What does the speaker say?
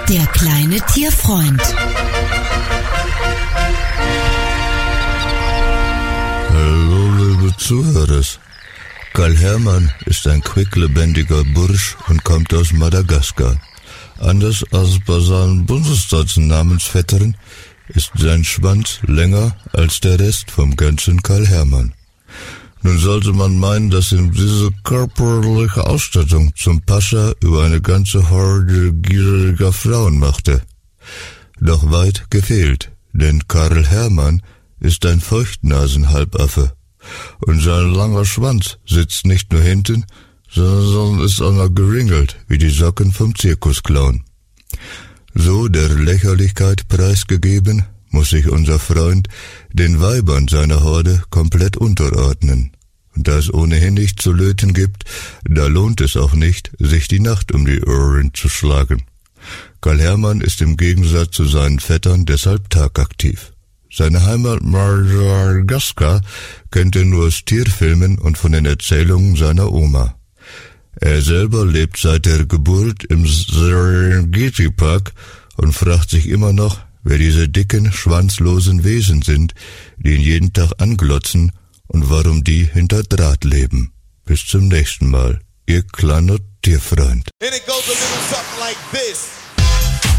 Der kleine Tierfreund. Hallo, liebe Zuhörer. Karl Hermann ist ein quicklebendiger Bursch und kommt aus Madagaskar. Anders als bei seinen Bundesstaatsnamensvettern ist sein Schwanz länger als der Rest vom ganzen Karl Hermann. Nun sollte man meinen, dass ihm diese körperliche Ausstattung zum Pascha über eine ganze Horde gieriger Frauen machte. Doch weit gefehlt, denn Karl Hermann ist ein Feuchtnasenhalbaffe. Und sein langer Schwanz sitzt nicht nur hinten, sondern ist auch noch geringelt, wie die Socken vom Zirkusclown. So der Lächerlichkeit preisgegeben, muss sich unser Freund den Weibern seiner Horde komplett unterordnen. Und da es ohnehin nichts zu löten gibt, da lohnt es auch nicht, sich die Nacht um die Ohren zu schlagen. Karl Hermann ist im Gegensatz zu seinen Vettern deshalb tagaktiv. Seine Heimat Madagaskar kennt er nur aus Tierfilmen und von den Erzählungen seiner Oma. Er selber lebt seit der Geburt im Serengeti-Park und fragt sich immer noch, wer diese dicken, schwanzlosen Wesen sind, die ihn jeden Tag anglotzen und warum die hinter Draht leben. Bis zum nächsten Mal, Ihr kleiner Tierfreund. And it goes a little something like this.